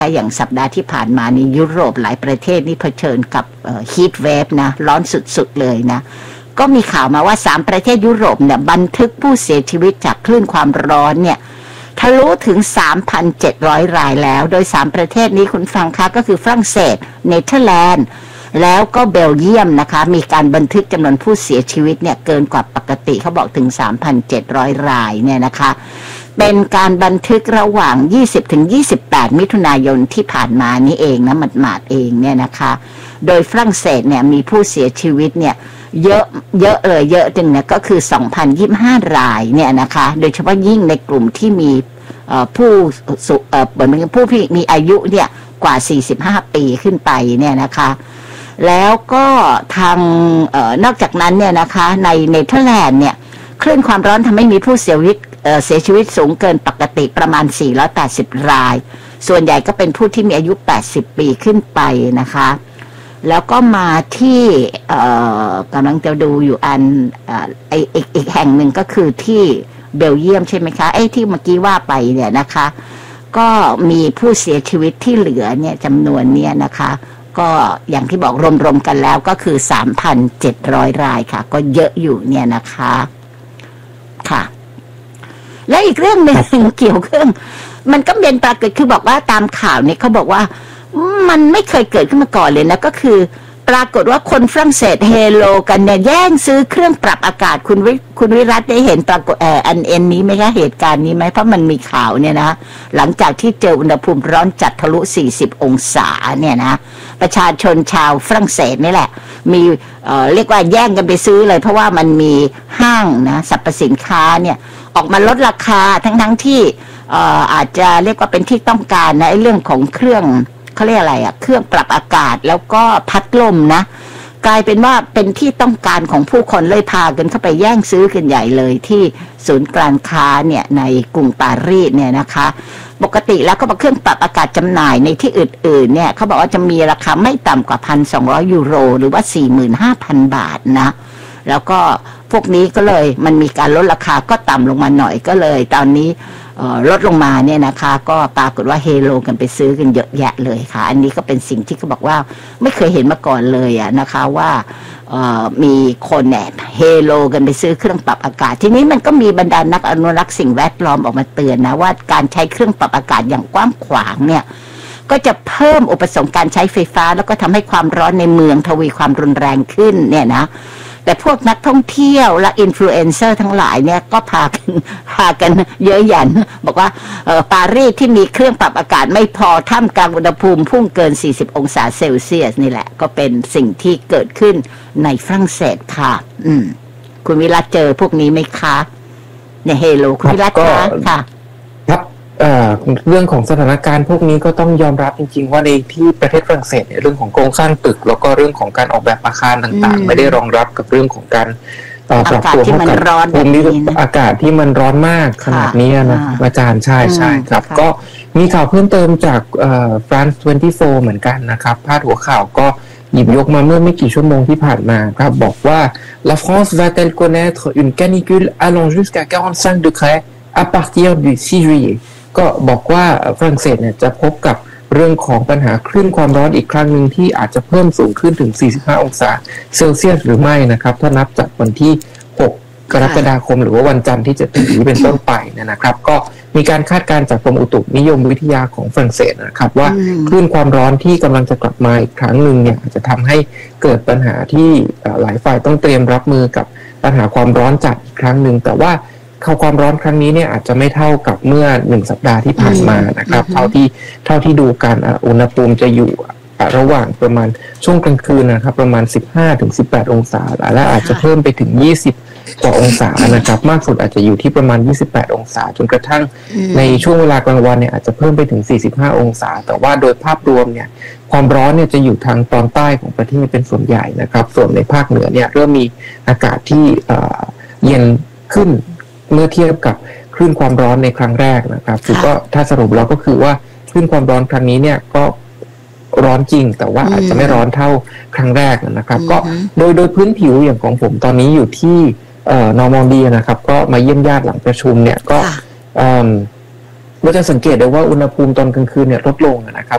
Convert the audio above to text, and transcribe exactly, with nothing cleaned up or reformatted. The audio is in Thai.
อย่างสัปดาห์ที่ผ่านมานี่ยุโรปหลายประเทศนี่เผชิญกับฮีทเวฟนะร้อนสุดๆเลยนะก็มีข่าวมาว่าสามประเทศยุโรปเนี่ยบันทึกผู้เสียชีวิตจากคลื่นความร้อนเนี่ยทะลุถึง สามพันเจ็ดร้อย รายแล้วโดยสามประเทศนี้คุณฟังคะก็คือฝรั่งเศสเนเธอร์แลนด์แล้วก็เบลเยียมนะคะมีการบันทึกจำนวนผู้เสียชีวิตเนี่ยเกินกว่าปกติเขาบอกถึง สามพันเจ็ดร้อย รายเนี่ยนะคะเป็นการบันทึกระหว่าง ยี่สิบถึงยี่สิบแปด มิถุนายนที่ผ่านมานี้เองนะหมาดๆเองเนี่ยนะคะโดยฝรั่งเศสเนี่ยมีผู้เสียชีวิตเนี่ยเยอะเยอะเลยเยอะจริงเนี่ยก็คือ สองพันยี่สิบห้า รายเนี่ยนะคะโดยเฉพาะยิ่งในกลุ่มที่มีผู้สูงเหมือนผู้ที่มีอายุเนี่ยกว่าสี่สิบห้าปีขึ้นไปเนี่ยนะคะแล้วก็ทางเอ่อนอกจากนั้นเนี่ยนะคะในเนเธอร์แลนด์เนี่ยคลื่นความร้อนทำให้มีผู้เสียชีวิตเอ่อเสียชีวิตสูงเกินปกติประมาณสี่ร้อยแปดสิบรายส่วนใหญ่ก็เป็นผู้ที่มีอายุแปดสิบปีขึ้นไปนะคะแล้วก็มาที่เอ่อกำลังจะดูอยู่อันเอ่อไออีกอีกแห่งหนึ่งก็คือที่เบลเยียมใช่ไหมคะไอ้ที่เมื่อกี้ว่าไปเนี่ยนะคะก็มีผู้เสียชีวิตที่เหลือเนี่ยจำนวนเนี่ยนะคะก็อย่างที่บอกรวมๆกันแล้วก็คือ สามพันเจ็ดร้อย รายค่ะก็เยอะอยู่เนี่ยนะคะค่ะและอีกเรื่องหนึ่งเกี่ยวกับเรื่องมันก็เป็นปรากฏคือบอกว่าตามข่าวเนี่ยเขาบอกว่ามันไม่เคยเกิดขึ้นมาก่อนเลยนะก็คือปรากฏว่าคนฝรั่งเศสเฮโลกันเนี่ยแย่งซื้อเครื่องปรับอากาศคุณวิคุณวิรัตได้เห็นปรากฏเอ่ออันเอ็นนี้ไหมคะเหตุการณ์นี้ไหมเพราะมันมีข่าวเนี่ยนะหลังจากที่เจออุณหภูมิร้อนจัดทะลุสี่สิบองศาเนี่ยนะประชาชนชาวฝรั่งเศสนี่แหละมีเอ่อเรียกว่าแย่งกันไปซื้อเลยเพราะว่ามันมีห้างนะสรรพสินค้าเนี่ยออกมาลดราคาทั้งๆที่เอ่ออาจจะเรียกว่าเป็นที่ต้องการนะไอ้เรื่องของเครื่องเขาเรียกอะไรอะเครื่องปรับอากาศแล้วก็พัดลมนะกลายเป็นว่าเป็นที่ต้องการของผู้คนเลยพากันเข้าไปแย่งซื้อกันใหญ่เลยที่ศูนย์การค้าเนี่ยในกรุงปารีสเนี่ยนะคะปกติแล้วก็บอกเครื่องปรับอากาศจำหน่ายในที่อื่นๆเนี่ยเขาบอกว่าจะมีราคาไม่ต่ำกว่า หนึ่งพันสองร้อย ยูโรหรือว่า สี่หมื่นห้าพัน บาทนะแล้วก็พวกนี้ก็เลยมันมีการลดราคาก็ต่ำลงมาหน่อยก็เลยตอนนี้ลดลงมาเนี่ยนะคะก็ปรากฏว่าเฮโลกันไปซื้อกันเยอะแยะเลยค่ะอันนี้ก็เป็นสิ่งที่เขาบอกว่าไม่เคยเห็นมาก่อนเลยอะนะคะว่ามีคนเนี่ยเฮโลกันไปซื้อเครื่องปรับอากาศทีนี้มันก็มีบรรดานักอนุรักษ์สิ่งแวดล้อมออกมาเตือนนะว่าการใช้เครื่องปรับอากาศอย่างกว้างขวางเนี่ยก็จะเพิ่มอุปสงค์การใช้ไฟฟ้าแล้วก็ทำให้ความร้อนในเมืองทวีความรุนแรงขึ้นเนี่ยนะแต่พวกนักท่องเที่ยวและอินฟลูเอนเซอร์ทั้งหลายเนี่ยก็พากันพากันเยอะหยันบอกว่าเออปารีสที่มีเครื่องปรับอากาศไม่พอท่ามกลางอุณหภูมิพุ่งเกินสี่สิบองศาเซลเซียสนี่แหละก็เป็นสิ่งที่เกิดขึ้นในฝรั่งเศสค่ะอืมคุณวิรัตเจอพวกนี้ไหมคะเนี่ยเฮโลคุณวิรัตคะค่ะครับเรื่องของสถานการณ์พวกนี้ก็ต้องยอมรับจริงๆว่าในที่ประเทศฝรั่งเศสเนี่ยเรื่องของโครงสร้างตึกแล้วก็เรื่องของการออกแบบอาคารต่างๆไม่ได้รองรับกับเรื่องของการปรับตัวเข้ากับภูมิอากาศที่มันร้อนมากขนาดนี้นะอาจารย์ใช่ใช่ครับก็มีข่าวเพิ่มเติมจาก France ยี่สิบสี่เหมือนกันนะครับพาดหัวข่าวก็หยิบยกมาเมื่อไม่กี่ชั่วโมงที่ผ่านมาครับบอกว่า La France va-t-elle connaître une canicule allant jusqu'à quarante-cinq degrés à partir du six juilletก็บอกว่าฝรั่งเศสเนี่ยจะพบกับเรื่องของปัญหาคลื่นความร้อนอีกครั้งหนึ่งที่อาจจะเพิ่มสูงขึ้นถึงสี่สิบห้าองศาเซลเซียสหรือไม่นะครับถ้านับจากวันที่หกกรกฎาคมหรือว่าวันจันทร์ที่จะถึงนี้เป็นต้นไปนะครับก็มีการคาดการณ์จากกรมอุตุนิยมวิทยาของฝรั่งเศสนะครับว่าคลื่นความร้อนที่กำลังจะกลับมาอีกครั้งหนึ่งเนี่ยอาจจะทำให้เกิดปัญหาที่หลายฝ่ายต้องเตรียมรับมือกับปัญหาความร้อนจัดอีกครั้งหนึ่งแต่ว่าเข้าความร้อนครั้งนี้เนี่ยอาจจะไม่เท่ากับเมื่อหนึ่งสัปดาห์ที่ผ่านมานะครับเท่าที่เท่าที่ดูกันอุณหภูมิจะอยู่ระหว่างประมาณช่วงกลางคืนนะครับประมาณ สิบห้าถึงสิบแปด องศาและอาจจะเพิ่มไปถึงยี่สิบกว่าองศานะครับมากสุดอาจจะอยู่ที่ประมาณยี่สิบแปดองศาจนกระทั่งในช่วงเวลากลางวันเนี่ยอาจจะเพิ่มไปถึงสี่สิบห้าองศาแต่ว่าโดยภาพรวมเนี่ยความร้อนเนี่ยจะอยู่ทางตอนใต้ของประเทศเป็นส่วนใหญ่นะครับส่วนในภาคเหนือเนี่ยเริ่มมีอากาศที่เย็นขึ้นเมื่อเทียบกับคลื่นความร้อนในครั้งแรกนะครับคือก็ถ้าสรุปเราก็คือว่าคลื่นความร้อนครั้งนี้เนี่ยก็ร้อนจริงแต่ว่าอาจจะไม่ร้อนเท่าครั้งแรกนะครับก็โดยโดยพื้นผิวอย่างของผมตอนนี้อยู่ที่เอ่อนอร์มองดีนะครับก็มาเยี่ยมญาติหลังประชุมเนี่ยก็เอ่อเราจะสังเกตได้ว่าอุณหภูมิตอนกลางคืนเนี่ยลดลงนะครับ